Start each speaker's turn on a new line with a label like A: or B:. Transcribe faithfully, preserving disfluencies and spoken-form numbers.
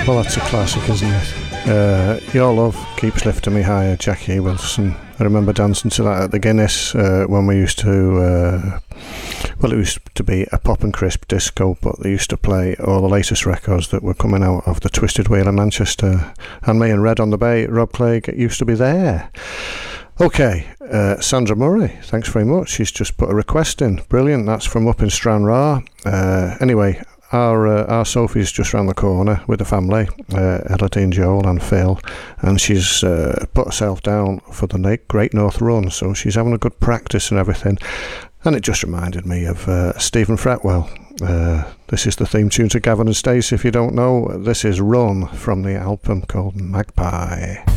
A: Well, that's a classic, isn't it? Uh, Your Love Keeps Lifting Me Higher, Jackie Wilson. I remember dancing to that at the Guinness uh, when we used to, uh, well, it used to be a pop and crisp disco, but they used to play all the latest records that were coming out of the Twisted Wheel in Manchester. And me and Red on the Bay, Rob Clegg, used to be there. Okay, uh, Sandra Murray, thanks very much. She's just put a request in. Brilliant, that's from up in Stranraer. Uh, anyway, Our uh, our Sophie's just round the corner with the family, uh, Elodie, Joel and Phil, and she's uh, put herself down for the na- Great North Run, so she's having a good practice and everything. And it just reminded me of uh, Stephen Fretwell. Uh, this is the theme tune to Gavin and Stacey. If you don't know, this is Run from the album called Magpie.